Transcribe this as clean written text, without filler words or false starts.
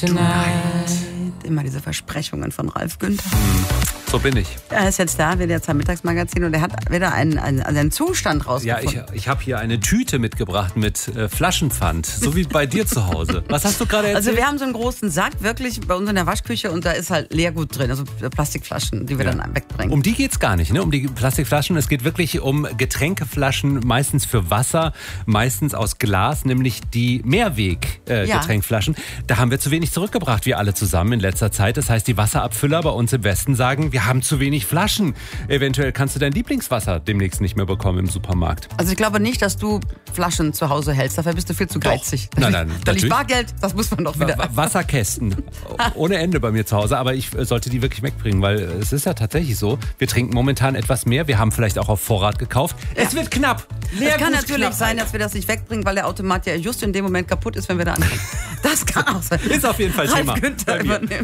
tonight. Immer diese Versprechungen von Ralf Günther. So bin ich. Er ist jetzt da, wird jetzt am Mittagsmagazin und er hat wieder einen Zustand rausgefunden. Ja, ich habe hier eine Tüte mitgebracht mit Flaschenpfand, so wie bei dir zu Hause. Was hast du gerade erzählt? Also wir haben so einen großen Sack, wirklich, bei uns in der Waschküche und da ist halt Leergut drin, also Plastikflaschen, die wir dann wegbringen. Um die geht's gar nicht, ne? Um die Plastikflaschen. Es geht wirklich um Getränkeflaschen, meistens für Wasser, meistens aus Glas, nämlich die Mehrweg-Getränkflaschen. Da haben wir zu wenig zurückgebracht, wir alle zusammen in letzter Zeit. Das heißt, die Wasserabfüller bei uns im Westen sagen, wir haben zu wenig Flaschen. Eventuell kannst du dein Lieblingswasser demnächst nicht mehr bekommen im Supermarkt. Also ich glaube nicht, dass du Flaschen zu Hause hältst, dafür bist du viel zu geizig. Nein, da liegt Bargeld, das muss man doch wieder... Wasserkästen ohne Ende bei mir zu Hause, aber ich sollte die wirklich wegbringen, weil es ist ja tatsächlich so, wir trinken momentan etwas mehr, wir haben vielleicht auch auf Vorrat gekauft. Ja. Es wird knapp. Es kann natürlich sein, dass wir das nicht wegbringen, weil der Automat ja just in dem Moment kaputt ist, wenn wir da anfangen. Das kann auch sein. Ist auf jeden Fall Thema. Ralf Günther übernimmt.